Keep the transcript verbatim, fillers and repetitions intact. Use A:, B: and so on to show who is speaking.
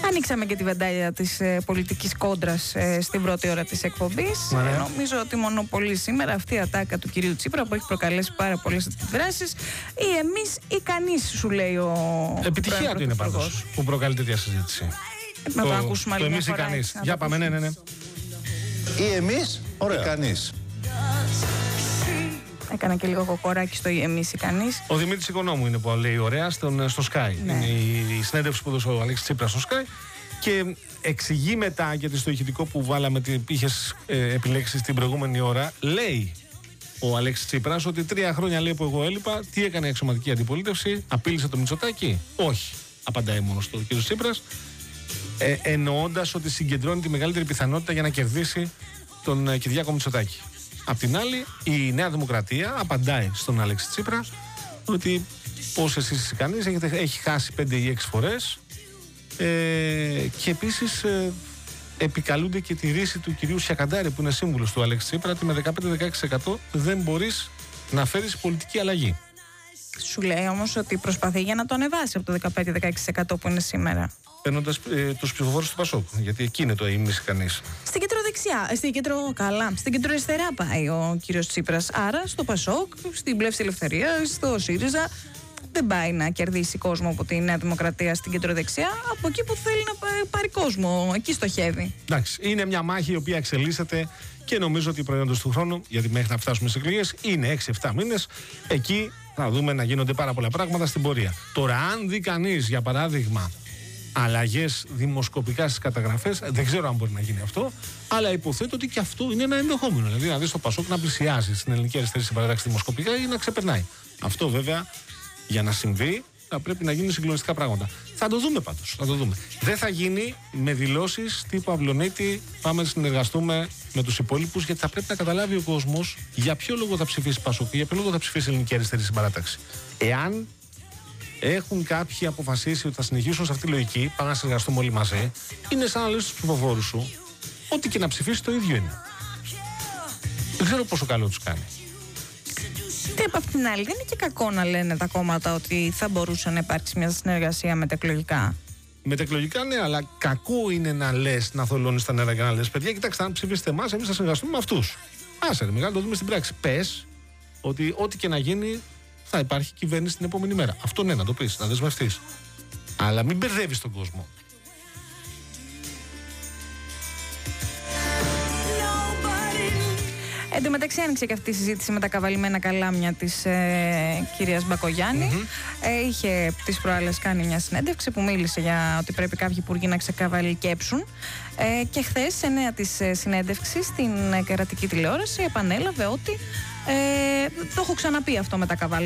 A: Ανοίξαμε και τη βεντάλια της ε, πολιτικής κόντρας ε, στην πρώτη ώρα της εκπομπής. Ε, νομίζω ότι μονοπολεί σήμερα αυτή η ατάκα του κυρίου Τσίπρα που έχει προκαλέσει πάρα πολλές αντιδράσεις. Ή εμείς ή κανείς, σου λέει ο.
B: Επιτυχία του είναι πάντως που προκαλεί τέτοια συζήτηση.
A: Ε, να το, το ακούσουμε άλλη μια φορά.
B: Εμείς ή κανείς. Για πάμε, ναι, ναι, ναι.
C: Ή εμείς ή κανείς.
A: Έκανα και λίγο κοκοράκι στο εμείς ή κανείς.
B: Ο Δημήτρης Οικονόμου είναι που λέει ωραία στον, στο Sky.
A: Ναι.
B: Είναι η, η συνέντευξη που έδωσε ο Αλέξης Τσίπρας στο Sky και εξηγεί μετά, γιατί στο ηχητικό που βάλαμε, τι είχες ε, επιλέξει την προηγούμενη ώρα, λέει ο Αλέξης Τσίπρας ότι τρία χρόνια λέει που εγώ έλειπα, τι έκανε η αξιωματική αντιπολίτευση, απείλησε το Μητσοτάκη? Όχι, απαντάει μόνο στο κ. Τσίπρας, ε, εννοώντας ότι συγκεντρώνει τη μεγαλύτερη πιθανότητα για να κερδίσει τον ε, Κυριάκο Μητσοτάκη. Απ' την άλλη, η Νέα Δημοκρατία απαντάει στον Αλέξη Τσίπρα ότι πώς εσείς κανείς έχετε, έχει χάσει πέντε ή έξι φορές ε, και επίσης ε, επικαλούνται και τη ρίση του κυρίου Σιακαντάρη που είναι σύμβουλος του Αλέξη Τσίπρα ότι με δεκαπέντε με δεκαέξι τοις εκατό δεν μπορείς να φέρεις πολιτική αλλαγή.
A: Σου λέει όμως ότι προσπαθεί για να το ανεβάσει από το δεκαπέντε με δεκαέξι τοις εκατό που είναι σήμερα.
B: Παίρνοντας ε, τους ψηφοφόρους του Πασόκ, γιατί εκεί είναι το ημίση κανείς.
A: Στην κεντροδεξιά, στην κεντρο, καλά, στην κεντροαριστερά πάει ο κύριος Τσίπρας. Άρα στο Πασόκ, στην Πλεύση Ελευθερία, στο ΣΥΡΙΖΑ, δεν πάει να κερδίσει κόσμο από τη Νέα Δημοκρατία στην κεντροδεξιά, από εκεί που θέλει να πάρει κόσμο. Εκεί στοχεύει.
B: Εντάξει, είναι μια μάχη η οποία εξελίσσεται και νομίζω ότι προϊόντος του χρόνου, γιατί μέχρι να φτάσουμε στις εκλογές, είναι έξι εφτά μήνες. Εκεί θα δούμε να γίνονται πάρα πολλά πράγματα στην πορεία. Τώρα, αν δει κανείς, για παράδειγμα, αλλαγές δημοσκοπικά στις καταγραφές, δεν ξέρω αν μπορεί να γίνει αυτό, αλλά υποθέτω ότι και αυτό είναι ένα ενδεχόμενο. Δηλαδή, να δει το Πασόκ να πλησιάζει στην ελληνική αριστερή συμπαράταξη δημοσκοπικά ή να ξεπερνάει. Αυτό βέβαια για να συμβεί θα πρέπει να γίνουν συγκλονιστικά πράγματα. Θα το δούμε πάντως. Θα το δούμε. Δεν θα γίνει με δηλώσεις τύπου Αυλονίτη, πάμε να συνεργαστούμε με τους υπόλοιπους, γιατί θα πρέπει να καταλάβει ο κόσμος για ποιο λόγο θα ψηφίσει Πασόκ και για ποιο λόγο θα ψηφίσει ελληνική αριστερή συμπαράταξη. Εάν έχουν κάποιοι αποφασίσει ότι θα συνεχίσουν σε αυτή τη λογική, πάμε να συνεργαστούμε όλοι μαζί, είναι σαν να λες στους ψηφοφόρους σου, ό,τι και να ψηφίσει το ίδιο είναι. Δεν ξέρω πόσο καλό τους κάνει.
A: Και από αυτήν την άλλη, δεν είναι και κακό να λένε τα κόμματα ότι θα μπορούσε να υπάρξει μια συνεργασία μετεκλογικά.
B: Μετεκλογικά, ναι, αλλά κακό είναι να λες, να θολώνεις τα νερά και να λες, παιδιά, κοιτάξτε, αν ψηφίσετε εμάς, εμείς θα συνεργαστούμε με αυτούς. Άσε ρε μεγάλο, το δούμε στην πράξη. Πες ότι ό,τι και να γίνει, θα υπάρχει κυβέρνηση την επόμενη μέρα. Αυτό ναι, να το πεις, να δεσμευτείς. Αλλά μην μπερδεύεις τον κόσμο.
A: Εν τω μεταξύ άνοιξε και αυτή η συζήτηση με τα καβαλημένα καλάμια της ε, κυρίας Μπακογιάννη. Mm-hmm. Ε, είχε τις προάλλες κάνει μια συνέντευξη που μίλησε για ότι πρέπει κάποιοι υπουργοί να ξεκαβαλικέψουν. Ε, και χθες, σε νέα της ε, συνέντευξη στην ε, κρατική τηλεόραση, επανέλαβε ότι ε, το έχω ξαναπεί αυτό με τα καβαλημένα.